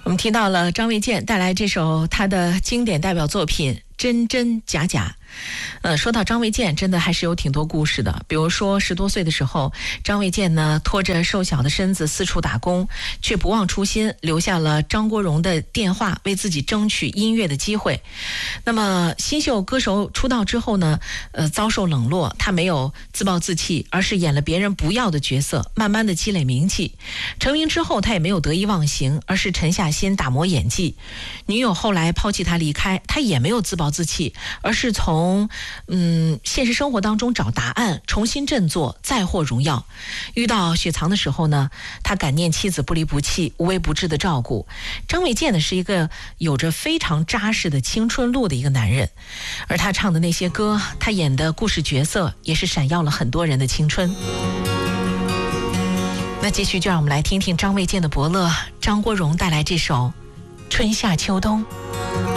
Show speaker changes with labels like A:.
A: 我们听到了张卫健带来这首他的经典代表作品《真真假假》。说到张卫健，真的还是有挺多故事的。比如说10多岁的时候，张卫健呢拖着瘦小的身子四处打工，却不忘初心，留下了张国荣的电话，为自己争取音乐的机会。那么新秀歌手出道之后呢，遭受冷落，他没有自暴自弃，而是演了别人不要的角色，慢慢的积累名气。成名之后，他也没有得意忘形，而是沉下心打磨演技。女友后来抛弃他离开，他也没有自暴自弃，而是从现实生活当中找答案，重新振作，再获荣耀。遇到雪藏的时候呢，他感念妻子不离不弃，无微不至的照顾。张卫健呢是一个有着非常扎实的青春路的一个男人，而他唱的那些歌，他演的故事角色，也是闪耀了很多人的青春。那继续就让我们来听听张卫健的伯乐张国荣带来这首《春夏秋冬》。